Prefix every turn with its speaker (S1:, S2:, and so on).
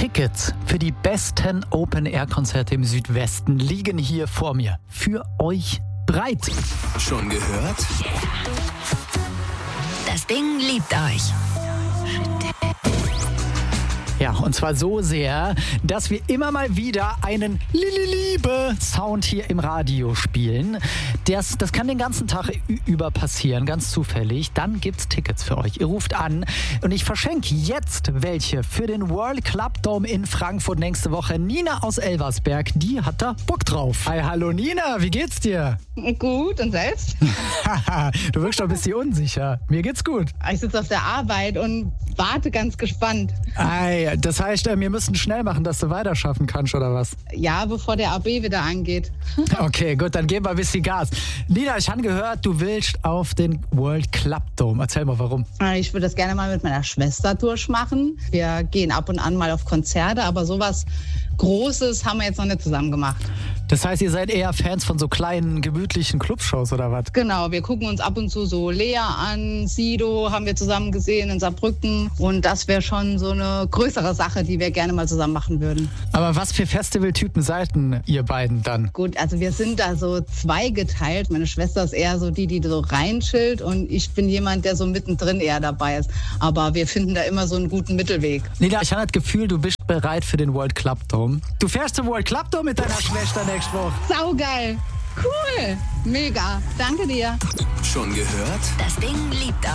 S1: Tickets für die besten Open-Air-Konzerte im Südwesten liegen hier vor mir. Für euch bereit.
S2: Schon gehört?
S3: Das Ding liebt euch.
S1: Ja, und zwar so sehr, dass wir immer mal wieder einen Liebe-Sound hier im Radio spielen. Das kann den ganzen Tag über passieren, ganz zufällig. Dann gibt's Tickets für euch. Ihr ruft an und ich verschenke jetzt welche für den World Club Dome in Frankfurt nächste Woche. Nina aus Elversberg, die hat da Bock drauf. Hi, hallo Nina, wie geht's dir?
S4: Gut, und selbst?
S1: Du wirkst doch ein bisschen unsicher. Mir geht's gut.
S4: Ich sitze auf der Arbeit und warte ganz gespannt.
S1: Ei, das heißt, wir müssen schnell machen, dass du weiterschaffen kannst, oder was?
S4: Ja, bevor der AB wieder angeht.
S1: Okay, gut, dann geben wir ein bisschen Gas. Nina, ich habe gehört, du willst auf den World Club Dome. Erzähl mal, warum.
S4: Ich würde das gerne mal mit meiner Schwester durchmachen. Wir gehen ab und an mal auf Konzerte, aber sowas Großes haben wir jetzt noch nicht zusammen gemacht.
S1: Das heißt, ihr seid eher Fans von so kleinen, gemütlichen Clubshows, oder was?
S4: Genau, wir gucken uns ab und zu so Lea an, Sido haben wir zusammen gesehen in Saarbrücken. Und das wäre schon so eine größere Sache, die wir gerne mal zusammen machen würden.
S1: Aber was für Festivaltypen seid denn ihr beiden dann?
S4: Gut, also wir sind da so zweigeteilt. Meine Schwester ist eher so die so reinchillt und ich bin jemand, der so mittendrin eher dabei ist. Aber wir finden da immer so einen guten Mittelweg.
S1: Nina, ich habe das Gefühl, du bist bereit für den World Club Dome. Du fährst zum World Club Dome mit deiner Schwester nächste Woche.
S4: Saugeil. Cool. Mega. Danke dir.
S2: Schon gehört?
S3: Das Ding liebt euch.